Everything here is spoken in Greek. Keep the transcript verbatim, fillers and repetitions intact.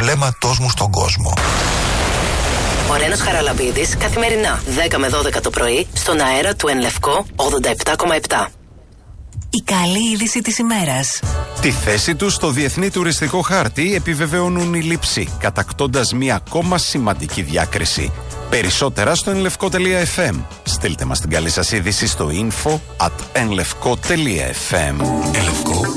βλέμματός μου στον κόσμο. Ο Ρένος Χαραλαμπίδης καθημερινά δέκα με δώδεκα το πρωί στον αέρα του Εν Λευκό ογδόντα επτά κόμμα επτά. Η καλή είδηση της ημέρας. Τη θέση του στο διεθνή τουριστικό χάρτη επιβεβαιώνουν οι λήψη, κατακτώντας μία ακόμα σημαντική διάκριση. Περισσότερα στο ενλευκό τελεία εφ εμ. Στείλτε μας την καλή σας είδηση στο info at enlevko.fm.